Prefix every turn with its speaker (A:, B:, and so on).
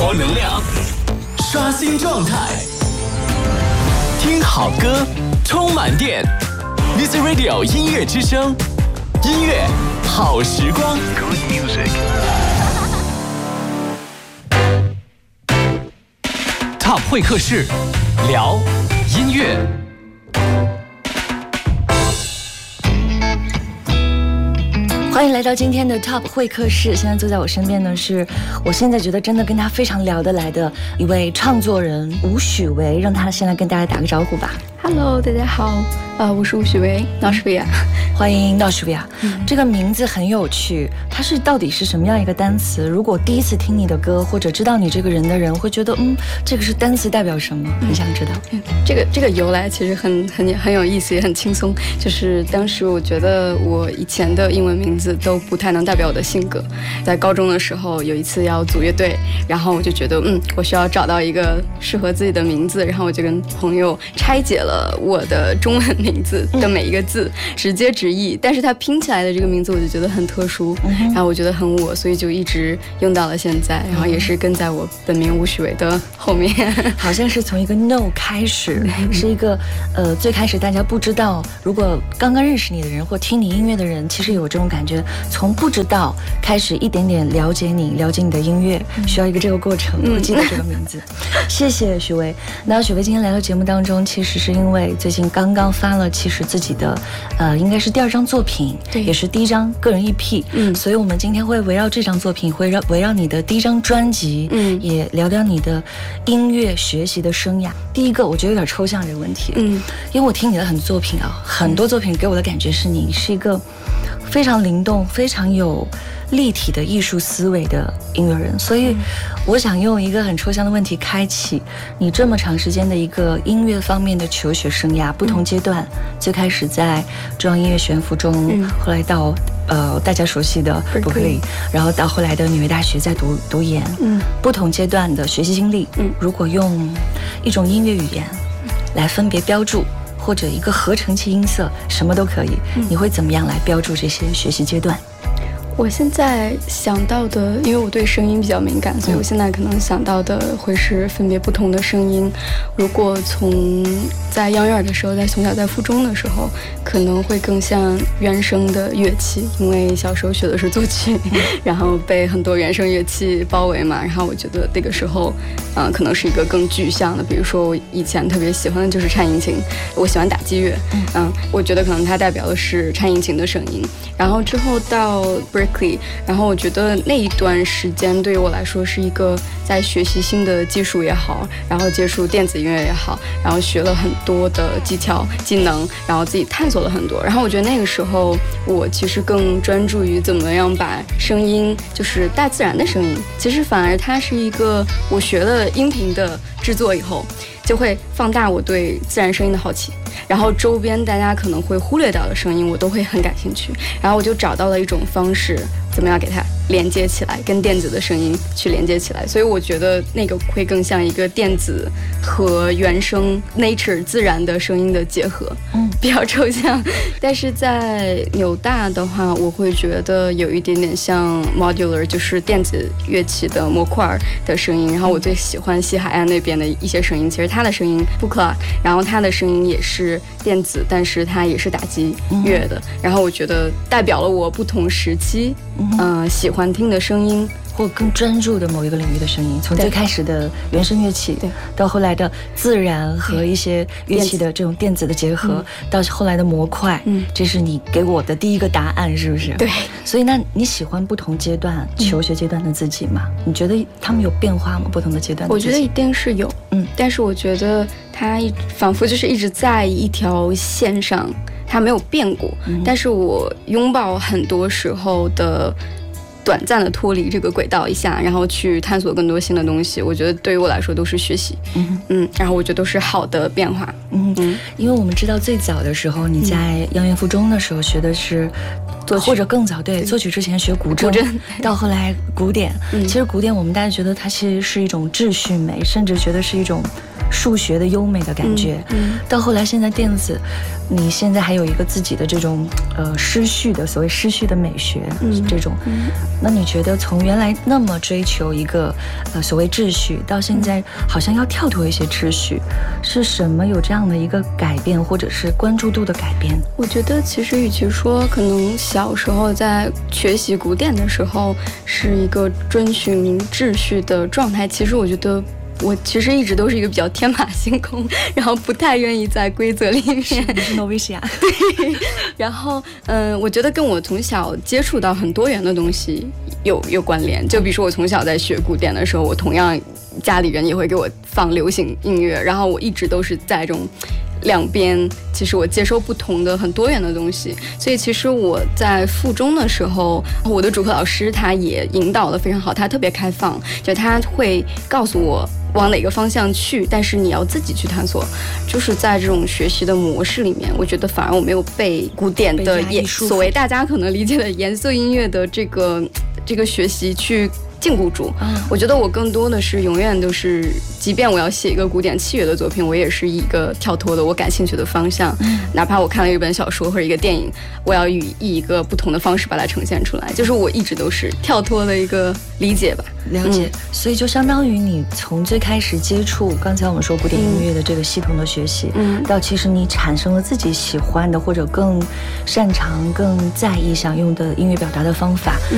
A: 高能量，刷新状态，听好歌，充满电。Music Radio 音乐之声，音乐好时光。Good music。Top 会客室，聊音乐。
B: 欢迎来到今天的 Top 会客室。现在坐在我身边呢，是我现在觉得真的跟他非常聊得来的一位创作人吴许维，让他现在跟大家打个招呼吧。
C: Hello， 大家好，我是吴许维，闹什维亚。
B: 欢迎闹什维亚。这个名字很有趣，它到底是什么样一个单词？如果第一次听你的歌或者知道你这个人的人，会觉得这个是单词代表什么？很想知道。
C: 这个由来其实很有意思，也很轻松。就是当时我觉得我以前的英文名字都不太能代表我的性格。在高中的时候，有一次要组乐队，然后我就觉得我需要找到一个适合自己的名字，然后我就跟朋友拆解了我的中文名字的每一个字，直接直译，但是它拼起来的这个名字我就觉得很特殊，然后我觉得很我，所以就一直用到了现在，然后也是跟在我本名吴许维的后面。
B: 好像是从一个 no 开始，是一个最开始大家不知道，如果刚刚认识你的人或听你音乐的人，其实有这种感觉，从不知道开始一点点了解你的音乐，需要一个这个过程。我记得这个名字。谢谢许维。那许维今天来到节目当中，其实是因为最近刚刚发了其实自己的应该是第2张作品，对，也是第1张个人 EP，所以我们今天会围绕这张作品，会围绕你的第1张专辑，也聊聊你的音乐学习的生涯。第一个我觉得有点抽象这个问题，因为我听你的很多作品啊，很多作品给我的感觉是你是一个非常灵动、非常有立体的艺术思维的音乐人，所以我想用一个很抽象的问题开启你这么长时间的一个音乐方面的求学生涯，不同阶段，最开始在中央音乐学院附中，后来到大家熟悉的伯克利，然后到后来的纽约大学在读研，不同阶段的学习经历，如果用一种音乐语言来分别标注，或者一个合成器音色，什么都可以，你会怎么样来标注这些学习阶段？
C: 我现在想到的，因为我对声音比较敏感，所以我现在可能想到的会是分别不同的声音。如果从在幼儿园的时候，从小在附中的时候，可能会更像原声的乐器，因为小时候学的是作曲，然后被很多原声乐器包围嘛，然后我觉得那个时候可能是一个更具象的，比如说我以前特别喜欢的就是颤音琴，我喜欢打击乐，我觉得可能它代表的是颤音琴的声音。然后之后到 Berkeley， 然后我觉得那一段时间对于我来说是一个在学习新的技术也好，然后接触电子音乐也好，然后学了很多的技巧技能，然后自己探索了很多。然后我觉得那个时候我其实更专注于怎么样把声音，就是大自然的声音，其实反而它是一个我学了音频的制作以后，就会放大我对自然声音的好奇，然后周边大家可能会忽略掉的声音我都会很感兴趣，然后我就找到了一种方式，怎么样给它连接起来，跟电子的声音去连接起来。所以我觉得那个会更像一个电子和原声 nature 自然的声音的结合，比较抽象。但是在纽大的话，我会觉得有一点点像 modular， 就是电子乐器的模块的声音。然后我最喜欢西海岸那边的一些声音，其实它的声音不 clock， 然后它的声音也是电子，但是它也是打击乐的。然后我觉得代表了我不同时期喜欢听的声音，
B: 或更专注的某一个领域的声音，从最开始的原声乐器，到后来的自然和一些乐器的这种电子的结合，到后来的模块，这是你给我的第一个答案，是不是？
C: 对。
B: 所以那你喜欢不同阶段求学阶段的自己吗？你觉得他们有变化吗？不同的阶段的自己？
C: 我觉得一定是有，但是我觉得它仿佛就是一直在一条线上，它没有变过，但是我拥抱很多时候的短暂的脱离这个轨道一下，然后去探索更多新的东西，我觉得对于我来说都是学习，然后我觉得都是好的变化。
B: 因为我们知道最早的时候你在央院附中的时候学的是作曲，或者更早，对，作曲之前学古筝，到后来古典。其实古典我们大家觉得它其实是一种秩序美，甚至觉得是一种数学的优美的感觉，到后来现在电子，你现在还有一个自己的这种诗序的所谓诗序的美学，这种，那你觉得从原来那么追求一个所谓秩序，到现在好像要跳脱一些秩序，是什么有这样的一个改变，或者是关注度的改变？
C: 我觉得其实与其说可能小时候在学习古典的时候是一个遵循秩序的状态，其实我觉得我其实一直都是一个比较天马行空，然后不太愿意在规则里面。
B: 你是诺维西亚。
C: 对，然后我觉得跟我从小接触到很多元的东西有关联。就比如说我从小在学古典的时候，我同样家里人也会给我放流行音乐，然后我一直都是在这种两边，其实我接收不同的很多元的东西。所以其实我在附中的时候，我的主课老师他也引导得非常好，他特别开放，就他会告诉我往哪个方向去，但是你要自己去探索。就是在这种学习的模式里面，我觉得反而我没有被古典的所谓大家可能理解的严肃音乐的这个学习去禁锢住。我觉得我更多的是永远都是，即便我要写一个古典器乐的作品，我也是一个跳脱的我感兴趣的方向。哪怕我看了一本小说或者一个电影，我要以一个不同的方式把它呈现出来，就是我一直都是跳脱的一个理解吧。
B: 了解。所以就相当于你从最开始接触刚才我们说古典音乐的这个系统的学习，到其实你产生了自己喜欢的或者更擅长更在意想用的音乐表达的方法，